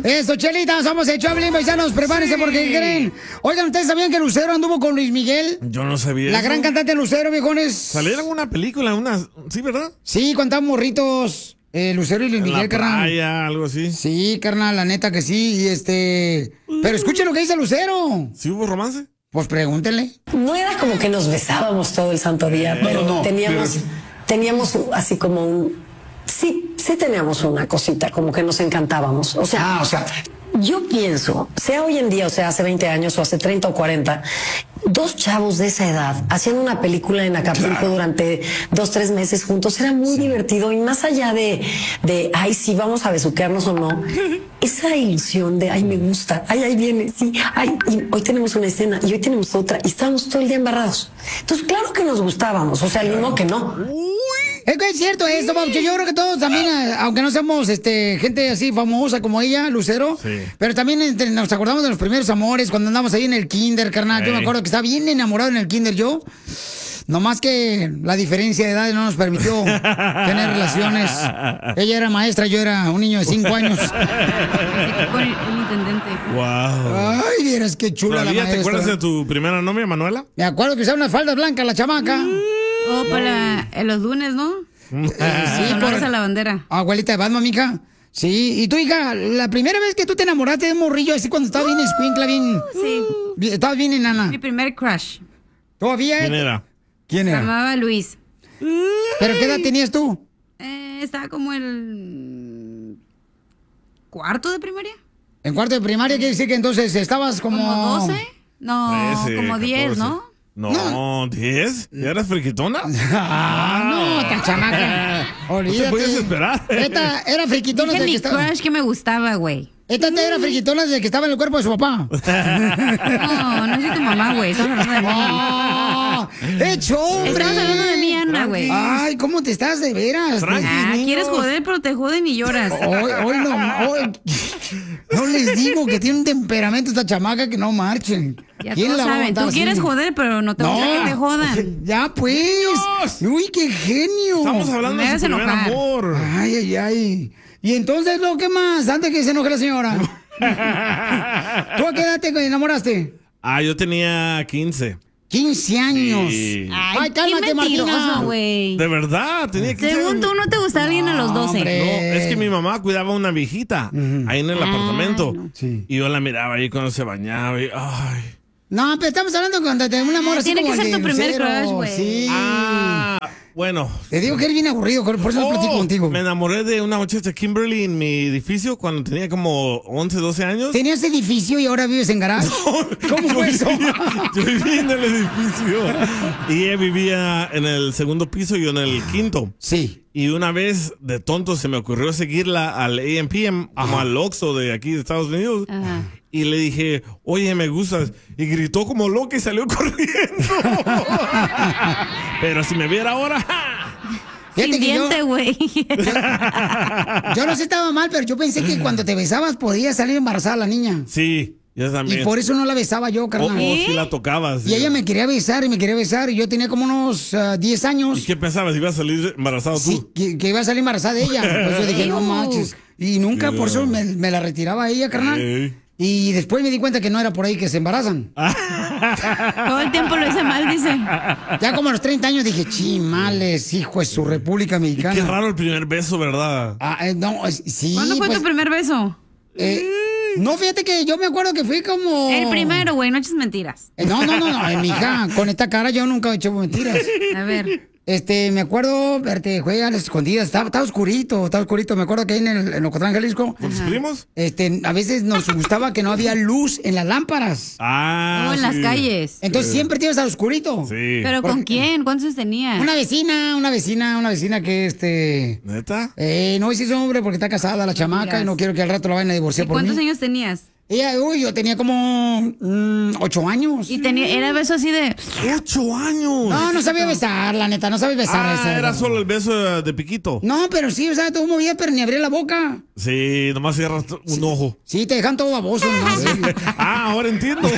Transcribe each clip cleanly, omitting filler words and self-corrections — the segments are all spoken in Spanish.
Eso, Chelita, somos el Choplin, paisanos, prepárense porque ¿qué creen? Oigan, ¿ustedes sabían que Lucero anduvo con Luis Miguel? Yo no sabía La eso. gran cantante Lucero, viejones. Salieron una película, ¿sí, verdad? Sí, cuando estaban morritos, Lucero y Luis Miguel, la carnal. playa, algo así. Sí, carnal, la neta que sí, pero escuchen lo que dice Lucero. ¿Sí hubo romance? Pues pregúntenle. No era como que nos besábamos todo el santo día, pero teníamos así como un... Sí teníamos una cosita, como que nos encantábamos. O sea, yo pienso, sea hoy en día, o sea, hace 20 años o hace 30 o 40, dos chavos de esa edad haciendo una película en Acapulco durante 2-3 meses juntos, era muy divertido. Y más allá de, ay, sí, vamos a besuquearnos o no, esa ilusión de, ay, me gusta, ay, ahí viene, sí, ay, y hoy tenemos una escena y hoy tenemos otra y estábamos todo el día embarrados. Entonces, claro que nos gustábamos, o sea, ni modo que no. Es que es cierto esto, porque yo creo que todos también, aunque no seamos gente así famosa como ella, Lucero, pero también nos acordamos de los primeros amores cuando andamos ahí en el kinder, carnal. Yo me acuerdo que estaba bien enamorado en el kinder yo. Nomás que la diferencia de edad no nos permitió tener relaciones. Ella era maestra, yo era un niño de 5 años. Con el intendente. Wow. Ay, vieras qué chula la maestra. ¿Te acuerdas de tu primera novia, Manuela? Me acuerdo que usaba unas faldas blancas la chamaca. Oh, para los lunes, ¿no? Sí, por esa la bandera. Abuelita de Batman, mija. Sí, y tú, hija, la primera vez que tú te enamoraste de un morrillo, así cuando estabas bien escuincla, bien... Sí. Estabas bien enana. Mi primer crush. ¿Todavía? ¿Quién Se era? llamaba Luis. ¿Pero qué edad tenías tú? Estaba como el cuarto de primaria. ¿En cuarto de primaria quiere decir que entonces estabas como... ¿Como 12? No, 13, como 10, 14. ¿no? No, 10. ¿Ya eras friquitona? No, tan chamaca. Olvídate. No te podías esperar. Esta era friquitona Dije desde que mi estaba... crush que me gustaba, güey. Esta era friquitona desde que estaba en el cuerpo de su papá. No soy tu mamá, güey. Estamos hablando de mí. ¡Hecho, hombre! Estamos hablando de mí, Ana, güey. Ay, ¿cómo te estás de veras? Quieres joder, pero te joden y lloras. Hoy no les digo que tiene un temperamento esta chamaca que no marchen. Ya ¿Quién todos la va a saben. aguantar Tú quieres así? joder, pero no te gusta que te jodan. Ya, pues. Uy, qué genio. Estamos hablando de su primer amor. Ay. Y entonces, ¿qué más? Antes que se enoje la señora. ¿Tú a qué edad te enamoraste? Yo tenía 15. 15 años. Sí. Ay, cálmate, Martina. Güey. De verdad, tenía 15 años. Según tú, no te gusta alguien a los 12. No, es que mi mamá cuidaba a una viejita ahí en el apartamento. No. Sí. Y yo la miraba ahí cuando se bañaba y, ay. No, pero estamos hablando cuando te un amor así Tiene como que el ser de tu primer Lucero. crush, güey. Sí. Bueno. Te digo que eres bien aburrido, por eso no platico contigo. Me enamoré de una muchacha Kimberly en mi edificio cuando tenía como 11, 12 años. ¿Tenías edificio y ahora vives en garage? ¿Cómo fue eso? Yo vivía en el edificio. Y ella vivía en el segundo piso y yo en el quinto. Sí. Y una vez, de tonto, se me ocurrió seguirla al A&PM, como al Oxxo de aquí de Estados Unidos. Ajá. Y le dije, oye, me gustas. Y gritó como loca y salió corriendo. Pero si me viera ahora... Fíjate Sin que diente, güey. yo no sé, estaba mal, pero yo pensé que cuando te besabas podía salir embarazada la niña. Sí, yo también. Y por eso no la besaba yo, carnal. si la tocabas. Y ella me quería besar y me quería besar. Y yo tenía como unos 10 años. ¿Y qué pensabas? ¿Ibas a salir embarazado tú? Sí, que iba a salir embarazada de ella. Pues yo dije, no manches. Y nunca por eso me la retiraba a ella, carnal. Y después me di cuenta que no era por ahí que se embarazan. Todo el tiempo lo hice mal, dice. Ya como a los 30 años dije, chimales, hijo de su República Mexicana. Qué raro el primer beso, ¿verdad? No, sí. ¿Cuándo fue tu primer beso? No, fíjate que yo me acuerdo que fui como... El primero, güey, no eches mentiras. No, mija, con esta cara yo nunca he hecho mentiras. A ver. Me acuerdo, fue a las escondidas, estaba oscurito, me acuerdo que ahí en Ocotlán, Jalisco. ¿Con tus primos? A veces nos gustaba que no había luz en las lámparas. En las calles. Entonces siempre te ibas al oscurito. Sí. ¿Pero con quién? ¿Cuántos años tenías? Una vecina que ¿Neta? no hice su nombre porque está casada la chamaca y no quiero que al rato la vayan a divorciar por mí. ¿Cuántos años tenías? Yo tenía como 8 años. Y era beso así de... 8 años. No sabía besar, la neta, no sabía besar. Era solo el beso de piquito. No, pero sí, o sea, tú movías, pero ni abría la boca. Sí, nomás cierras un ojo. Sí, te dejan todo baboso. ¿No? Ahora entiendo.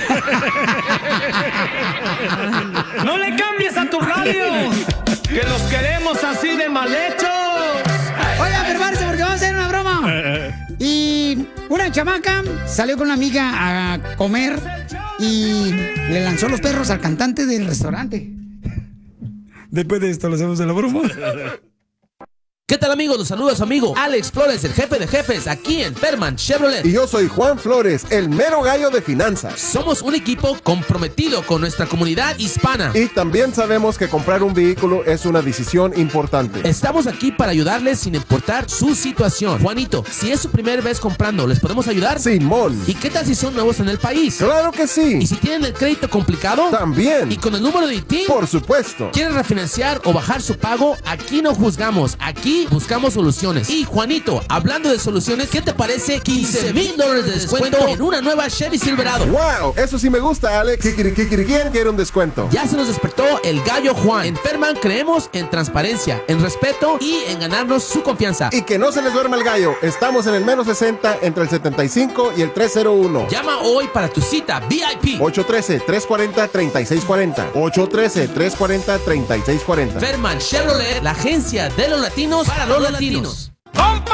¡No le cambies a tu radio! ¡Que los queremos así de mal hechos! Oigan, prepárense porque vamos a hacer una broma. Y una chamaca salió con una amiga a comer y le lanzó los perros al cantante del restaurante. Después de esto, ¿lo hacemos de la broma? ¿Qué tal, amigos? Los saluda su amigo Alex Flores, el jefe de jefes, aquí en Ferman Chevrolet. Y yo soy Juan Flores, el mero gallo de finanzas. Somos un equipo comprometido con nuestra comunidad hispana. Y también sabemos que comprar un vehículo es una decisión importante. Estamos aquí para ayudarles sin importar su situación. Juanito, si es su primera vez comprando, ¿les podemos ayudar? Simón. ¿Y qué tal si son nuevos en el país? ¡Claro que sí! ¿Y si tienen el crédito complicado? También. ¿Y con el número de ITIN? Por supuesto. ¿Quieren refinanciar o bajar su pago? Aquí no juzgamos, aquí buscamos soluciones. Y Juanito, hablando de soluciones, ¿qué te parece $15,000 de descuento en una nueva Chevy Silverado? ¡Wow! Eso sí me gusta, Alex. ¿Quién quiere un descuento? Ya se nos despertó el gallo Juan. En Ferman creemos en transparencia, en respeto y en ganarnos su confianza. Y que no se les duerma el gallo. Estamos en el menos 60 entre el 75 y el 301. Llama hoy para tu cita VIP. 813-340-3640. 813-340-3640. Ferman Chevrolet, la agencia de los latinos para los latinos.